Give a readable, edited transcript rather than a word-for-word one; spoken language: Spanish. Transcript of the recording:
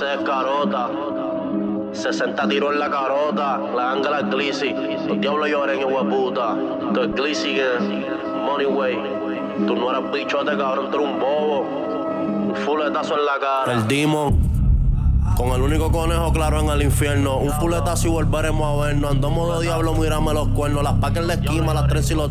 se descarota. 60 tiros en la carota, la ganga es Glizzy. Los diablos lloren, hijo de puta. Tú es Glizzy que Money Way. Tú no eras bichote, cabrón, tú eres un bobo. Un fuletazo en la cara. El Demon. Con el único conejo claro en el infierno. Un fuletazo y volveremos a vernos. Andamos de diablo, mírame los cuernos. Las pacas en la esquina, las tres y los